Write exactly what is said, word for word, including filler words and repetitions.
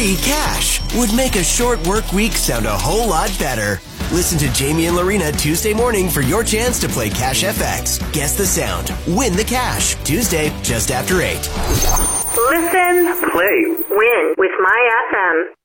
free cash would make a short work week sound a whole lot better. Listen to Jamie and Lorena Tuesday morning for your chance to play Cash F X. Guess the sound. Win the cash. Tuesday, just after eight. Listen, play, win with My F M.